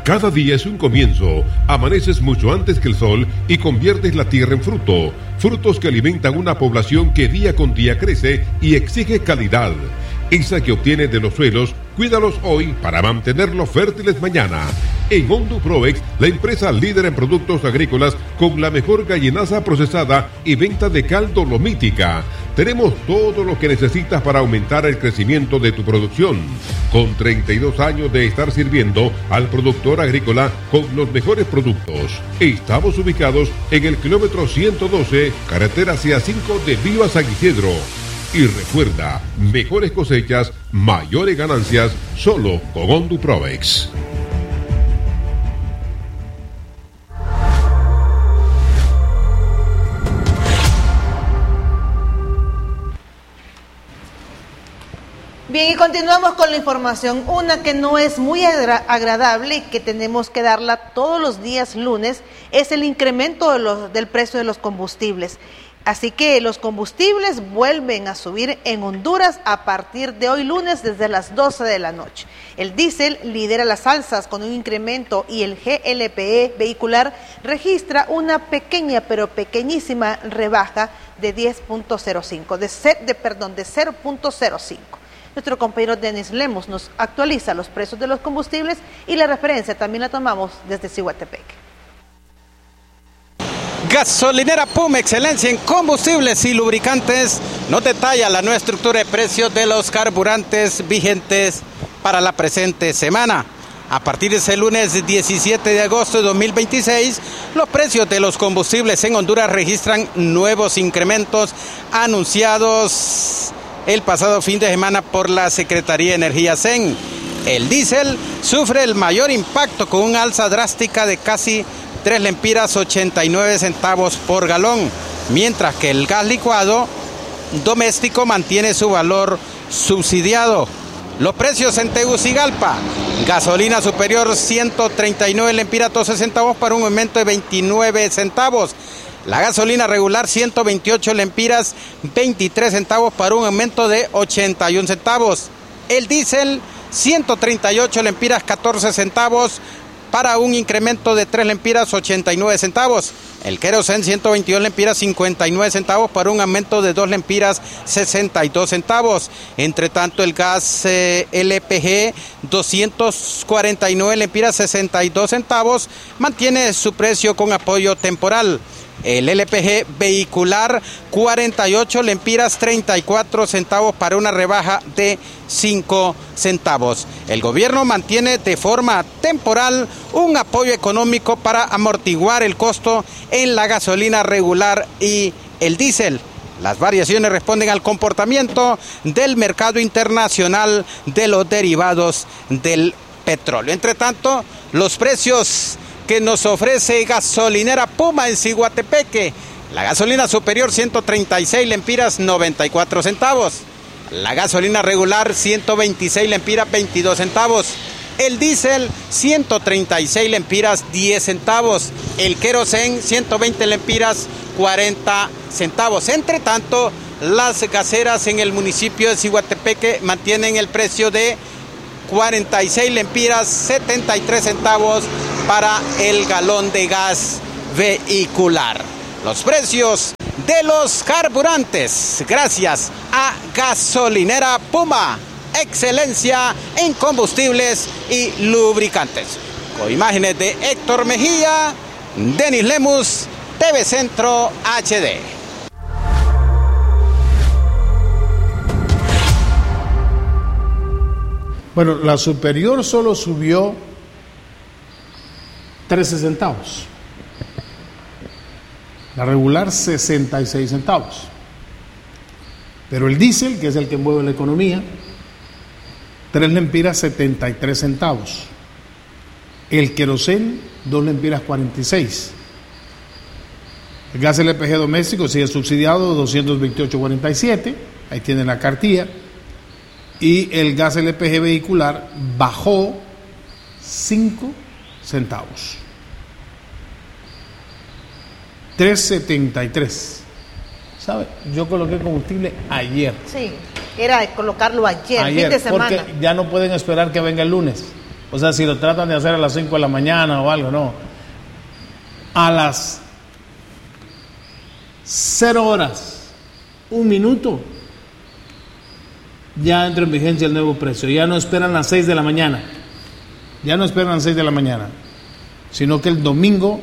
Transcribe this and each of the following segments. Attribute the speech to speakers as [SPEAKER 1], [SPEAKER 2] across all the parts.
[SPEAKER 1] Cada día es un comienzo. Amaneces mucho antes que el sol y conviertes la tierra en fruto. Frutos que alimentan una población que día con día crece y exige calidad. Esa que obtienes de los suelos, cuídalos hoy para mantenerlos fértiles mañana. En Honduprovex, la empresa líder en productos agrícolas con la mejor gallinaza procesada y venta de caldo lomítica. Tenemos todo lo que necesitas para aumentar el crecimiento de tu producción. Con 32 años de estar sirviendo al productor agrícola con los mejores productos. Estamos ubicados en el kilómetro 112, carretera CA5 de Viva San Isidro. Y recuerda, mejores cosechas, mayores ganancias, solo con Honduprovex.
[SPEAKER 2] Bien, y continuamos con la información, una que no es muy agradable y que tenemos que darla todos los días lunes, es el incremento del precio de los combustibles. Así que los combustibles vuelven a subir en Honduras a partir de hoy lunes desde las 12 de la noche. El diésel lidera las alzas con un incremento y el GLPE vehicular registra una pequeña pero pequeñísima rebaja de 10.05, de 0.05. Nuestro compañero Denis Lemos nos actualiza los precios de los combustibles y la referencia también la tomamos desde Cihuatepec.
[SPEAKER 3] Gasolinera Puma, excelencia en combustibles y lubricantes, nos detalla la nueva estructura de precios de los carburantes vigentes para la presente semana. A partir de ese lunes 17 de agosto de 2026, los precios de los combustibles en Honduras registran nuevos incrementos anunciados el pasado fin de semana por la Secretaría de Energía CEN. El diésel sufre el mayor impacto con una alza drástica de casi 3 lempiras 89 centavos por galón, mientras que el gas licuado doméstico mantiene su valor subsidiado. Los precios en Tegucigalpa: gasolina superior 139 lempiras 12 centavos para un aumento de 29 centavos. La gasolina regular 128 lempiras 23 centavos para un aumento de 81 centavos. El diésel 138 lempiras 14 centavos para un incremento de 3 lempiras 89 centavos. El querosén 122 lempiras 59 centavos para un aumento de 2 lempiras 62 centavos. Entre tanto, el gas LPG 249 lempiras 62 centavos mantiene su precio con apoyo temporal. El LPG vehicular 48 lempiras 34 centavos para una rebaja de 5 centavos. El gobierno mantiene de forma temporal un apoyo económico para amortiguar el costo en la gasolina regular y el diésel. Las variaciones responden al comportamiento del mercado internacional de los derivados del petróleo. Entre tanto, los precios que nos ofrece Gasolinera Puma en Cihuatepeque: la gasolina superior 136 lempiras 94 centavos, la gasolina regular 126 lempiras 22 centavos, el diésel 136 lempiras 10 centavos, el querosén 120 lempiras 40 centavos. Entre tanto, las gaseras en el municipio de Cihuatepeque mantienen el precio de 46 lempiras 73 centavos para el galón de gas vehicular. Los precios de los carburantes, gracias a Gasolinera Puma, excelencia en combustibles y lubricantes. Con imágenes de Héctor Mejía, Denis Lemus, TV Centro HD.
[SPEAKER 4] Bueno, la superior solo subió 13 centavos. La regular 66 centavos. Pero el diésel, que es el que mueve la economía, 3 lempiras 73 centavos. El querosén, 2 lempiras 46. El gas LPG doméstico sigue subsidiado, 228.47. Ahí tienen la cartilla. Y el gas LPG vehicular bajó 5 centavos. 3.73. ¿Sabe? Yo coloqué combustible ayer.
[SPEAKER 2] Sí, era de colocarlo ayer, fin de semana.
[SPEAKER 4] Porque ya no pueden esperar que venga el lunes. O sea, si lo tratan de hacer a las 5 de la mañana o algo, no. A las 0 horas, 1 minuto, ya entra en vigencia el nuevo precio. Ya no esperan las 6 de la mañana. Ya no esperan las 6 de la mañana. Sino que el domingo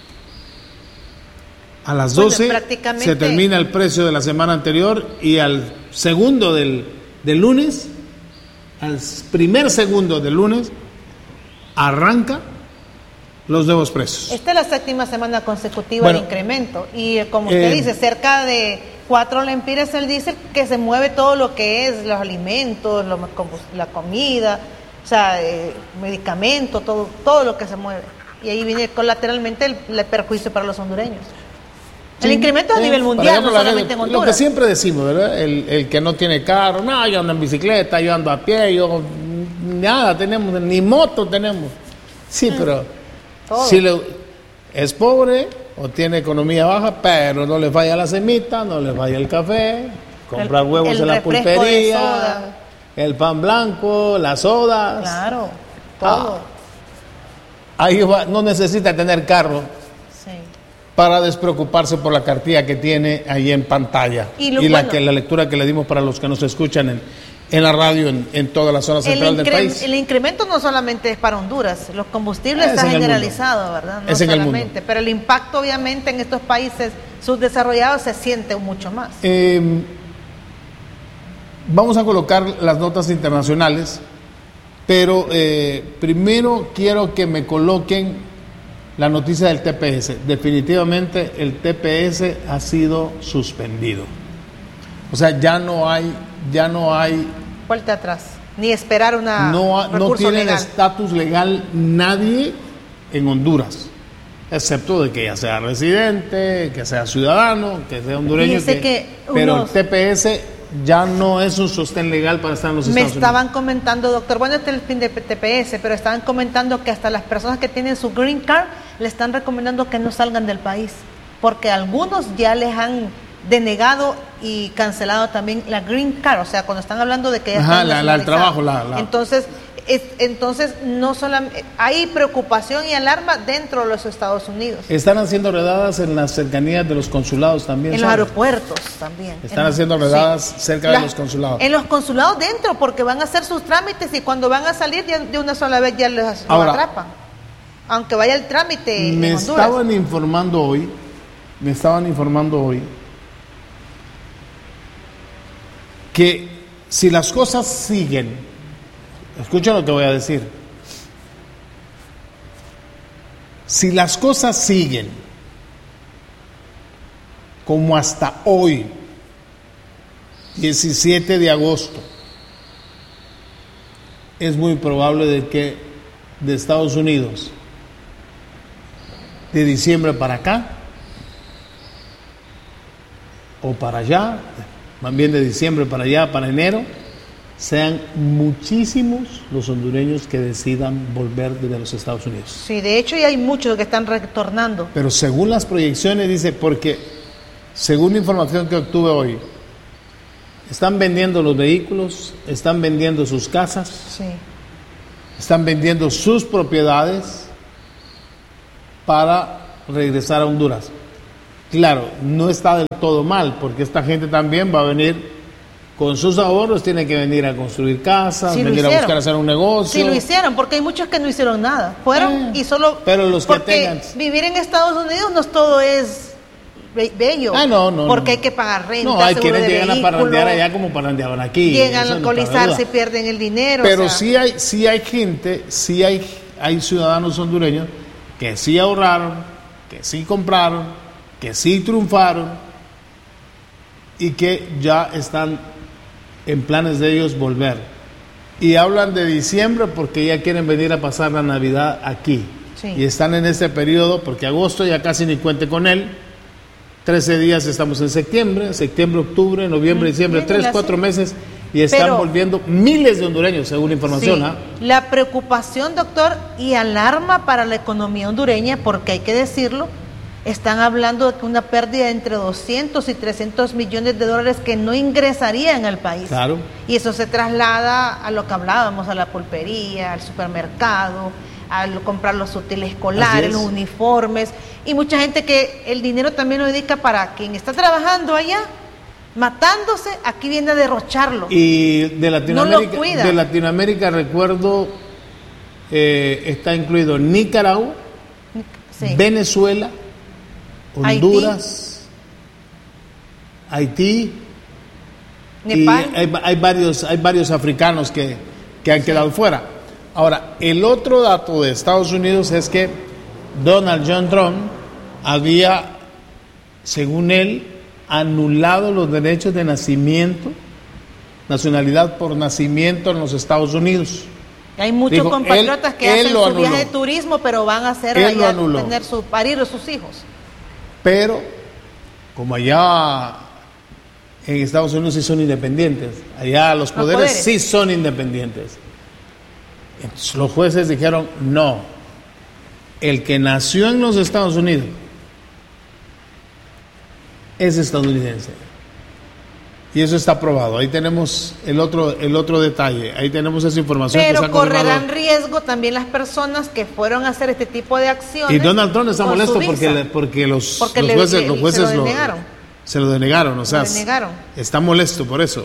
[SPEAKER 4] a las 12 se termina el precio de la semana anterior y al segundo del lunes, al primer segundo del lunes, arranca los nuevos precios.
[SPEAKER 2] Esta es la 7ª semana consecutiva de incremento y como usted dice, cerca de 4 lempiras el diésel, que se mueve todo lo que es los alimentos, la comida, o sea, medicamentos, todo lo que se mueve. Y ahí viene colateralmente el perjuicio para los hondureños. El incremento a nivel mundial, ejemplo, no solamente en Honduras.
[SPEAKER 4] Lo que siempre decimos, ¿verdad? El que no tiene carro, no, yo ando en bicicleta, yo ando a pie, yo nada tenemos, ni moto tenemos. Sí, pero si es pobre o tiene economía baja, pero no le falla la semita, no le falla el café, comprar huevos en la pulpería, el pan blanco, las sodas.
[SPEAKER 2] Claro, todo.
[SPEAKER 4] Ahí va, no necesita tener carro. Para despreocuparse por la cartilla que tiene ahí en pantalla y la lectura que le dimos para los que nos escuchan en la radio en toda la zona central del país.
[SPEAKER 2] El incremento no solamente es para Honduras, los combustibles está generalizado, ¿verdad? No solamente, pero el impacto obviamente en estos países subdesarrollados se siente mucho más.
[SPEAKER 4] Vamos a colocar las notas internacionales, pero primero quiero que me coloquen la noticia del TPS. Definitivamente el TPS ha sido suspendido. O sea, ya no hay
[SPEAKER 2] vuelta atrás, ni esperar una
[SPEAKER 4] no tienen estatus legal nadie en Honduras, excepto de que ya sea residente, que sea ciudadano, que sea hondureño, pero el TPS ya no es un sostén legal para estar en los Estados Unidos.
[SPEAKER 2] Me estaban comentando, doctor, bueno, este es el fin de TPS, pero estaban comentando que hasta las personas que tienen su green card le están recomendando que no salgan del país, porque algunos ya les han denegado y cancelado también la green card, o sea, cuando están hablando de que ya están
[SPEAKER 4] el trabajo,
[SPEAKER 2] Entonces no solamente hay preocupación y alarma dentro de los Estados Unidos.
[SPEAKER 4] Están haciendo redadas en las cercanías de los consulados también.
[SPEAKER 2] En los aeropuertos también.
[SPEAKER 4] Están haciendo redadas cerca de los consulados.
[SPEAKER 2] En los consulados dentro, porque van a hacer sus trámites y cuando van a salir de una sola vez ya los atrapan. Aunque vaya el trámite en Honduras.
[SPEAKER 4] Me estaban informando hoy que si las cosas siguen, escuchen lo que voy a decir, si las cosas siguen como hasta hoy, 17 de agosto, es muy probable de que de Estados Unidos, de diciembre para acá, o para allá, más bien de diciembre para allá, para enero, sean muchísimos los hondureños que decidan volver desde los Estados Unidos.
[SPEAKER 2] Sí, de hecho ya hay muchos que están retornando.
[SPEAKER 4] Pero según las proyecciones, dice, porque según la información que obtuve hoy, están vendiendo los vehículos, están vendiendo sus casas, están vendiendo sus propiedades para regresar a Honduras. Claro, no está del todo mal, porque esta gente también va a venir con sus ahorros, tiene que venir a construir casas, venir a buscar hacer un negocio.
[SPEAKER 2] Sí lo hicieron, porque hay muchos que no hicieron nada. Fueron y solo...
[SPEAKER 4] Pero los que tengan...
[SPEAKER 2] vivir en Estados Unidos no todo es bello. Porque hay que pagar renta,
[SPEAKER 4] no, hay quienes llegan a parrandear allá como parrandeaban aquí.
[SPEAKER 2] Llegan a alcoholizarse y pierden el dinero.
[SPEAKER 4] Pero sí hay gente, sí hay ciudadanos hondureños que sí ahorraron, que sí compraron, que sí triunfaron y que ya están en planes de ellos volver. Y hablan de diciembre porque ya quieren venir a pasar la Navidad aquí. Y están en este periodo porque agosto ya casi ni cuente con él. 13 días estamos en septiembre, octubre, noviembre, diciembre, 3-4 meses y están volviendo miles de hondureños, según la información.
[SPEAKER 2] La preocupación, doctor, y alarma para la economía hondureña, porque hay que decirlo, están hablando de que una pérdida de entre 200 y 300 millones de dólares que no ingresarían al país.
[SPEAKER 4] Claro.
[SPEAKER 2] Y eso se traslada a lo que hablábamos, a la pulpería, al supermercado, al comprar los útiles escolares, los uniformes, y mucha gente que el dinero también lo dedica para quien está trabajando allá, matándose, aquí viene a derrocharlo.
[SPEAKER 4] Y de Latinoamérica,
[SPEAKER 2] no lo cuida.
[SPEAKER 4] De Latinoamérica recuerdo, está incluido Nicaragua, sí, Venezuela, Honduras, Haití, Nepal. Y hay varios africanos que han quedado fuera. Ahora, el otro dato de Estados Unidos es que Donald John Trump había, según él, anulado los derechos de nacimiento, nacionalidad por nacimiento en los Estados Unidos.
[SPEAKER 2] Hay muchos compatriotas que hacen su viaje de turismo, pero van a hacer allá tener parir a sus hijos. Pero, como allá en Estados Unidos sí son independientes, allá los poderes sí son independientes. Entonces, los jueces dijeron, no, el que nació en los Estados Unidos es estadounidense. Y eso está probado. Ahí tenemos el otro detalle. Ahí tenemos esa información. Pero correrán riesgo también las personas que fueron a hacer este tipo de acciones. Y Donald Trump está molesto porque los jueces se lo denegaron. O sea, está molesto por eso.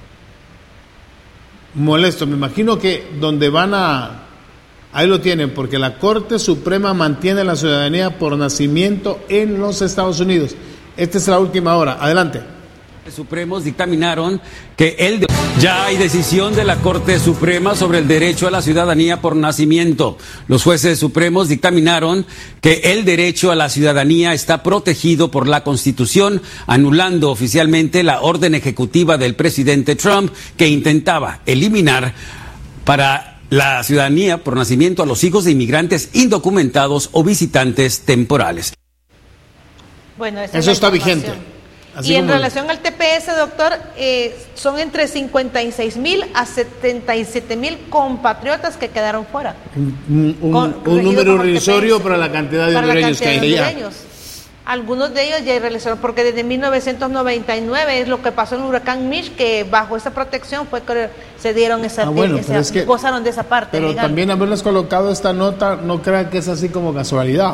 [SPEAKER 2] Molesto. Me imagino que donde van a... Ahí lo tienen, porque la Corte Suprema mantiene la ciudadanía por nacimiento en los Estados Unidos. Esta es la última hora. Adelante.
[SPEAKER 5] Supremos dictaminaron que ya hay decisión de la Corte Suprema sobre el derecho a la ciudadanía por nacimiento. Los jueces supremos dictaminaron que el derecho a la ciudadanía está protegido por la Constitución, anulando oficialmente la orden ejecutiva del presidente Trump que intentaba eliminar para la ciudadanía por nacimiento a los hijos de inmigrantes indocumentados o visitantes temporales.
[SPEAKER 2] Bueno, eso está vigente. Así y en relación al TPS, doctor, son entre 56,000 a 77,000 compatriotas que quedaron fuera. Un número irrisorio para la cantidad de hondureños que hay allá. Algunos de ellos ya realizaron, porque desde 1999 es lo que pasó en el huracán Mitch, que bajo esa protección fue que se dieron gozaron de esa parte. Pero legal. También haberles colocado esta nota, no crean que es así como casualidad.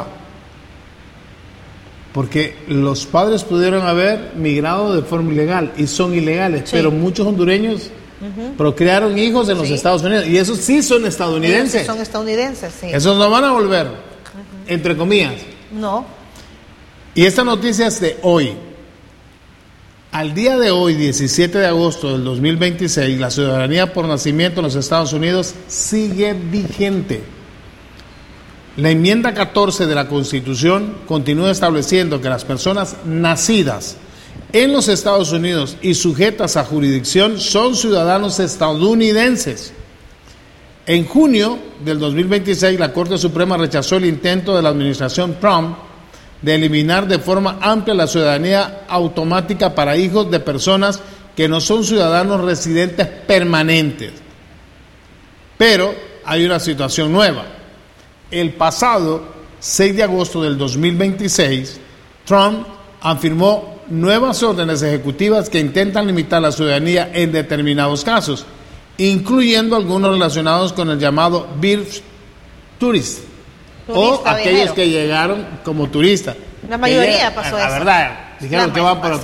[SPEAKER 2] Porque los padres pudieron haber migrado de forma ilegal y son ilegales, sí, pero muchos hondureños procrearon hijos en los Estados Unidos y esos sí son estadounidenses. Esos son estadounidenses, sí. Esos no van a volver, entre comillas. No. Y esta noticia es de hoy. Al día de hoy, 17 de agosto del 2026, la ciudadanía por nacimiento en los Estados Unidos sigue vigente. La enmienda 14 de la Constitución continúa estableciendo que las personas nacidas en los Estados Unidos y sujetas a jurisdicción son ciudadanos estadounidenses. En junio del 2026, la Corte Suprema rechazó el intento de la administración Trump de eliminar de forma amplia la ciudadanía automática para hijos de personas que no son ciudadanos residentes permanentes. Pero hay una situación nueva. El pasado 6 de agosto del 2026, Trump afirmó nuevas órdenes ejecutivas que intentan limitar la ciudadanía en determinados casos, incluyendo algunos relacionados con el llamado Birth Tourist, o aquellos que llegaron como turistas. La mayoría pasó eso. La verdad, dijeron que van